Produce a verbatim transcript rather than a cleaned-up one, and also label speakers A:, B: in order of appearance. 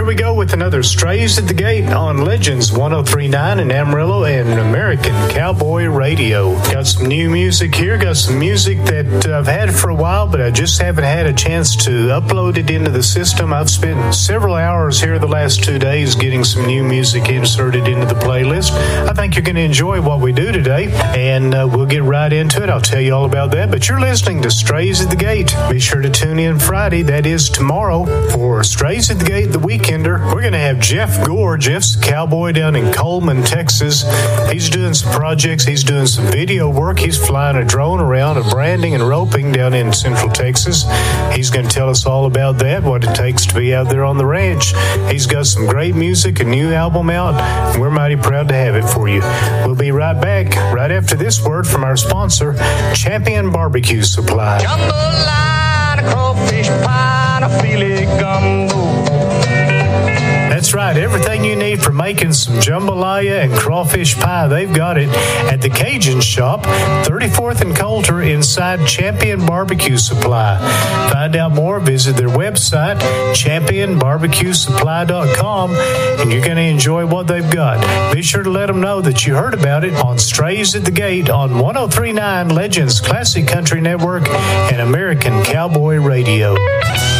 A: we go with another Strays at the Gate on Legends one oh three point nine in Amarillo and American Cowboy Radio. Got some new music here, got some music that I've had for a while, but I just haven't had a chance to upload it into the system. I've spent several hours here the last two days getting some new music inserted into the playlist. I think you're going to enjoy what we do today, and uh, we'll get right into it. I'll tell you all about that, but you're listening to Strays at the Gate. Be sure to tune in Friday, that is tomorrow, for Strays at the Gate, the Weekender. We're going to have Jeff Gore. Jeff's a cowboy down in Coleman, Texas. He's doing some projects. He's doing some video work. He's flying a drone around, a branding and roping down in Central Texas. He's going to tell us all about that, what it takes to be out there on the ranch. He's got some great music, a new album out, and we're mighty proud to have it for you. We'll be right back right after this word from our sponsor, Champion Barbecue Supply.
B: Jambalaya, crawfish pie, a filet gumbo.
A: That's right. Everything you need for making some jambalaya and crawfish pie, they've got it at the Cajun Shop, thirty-fourth and Coulter, inside Champion Barbecue Supply. Find out more, visit their website, champion barbecue supply dot com, and you're going to enjoy what they've got. Be sure to let them know that you heard about it on Strays at the Gate on one oh three point nine Legends Classic Country Network and American Cowboy Radio.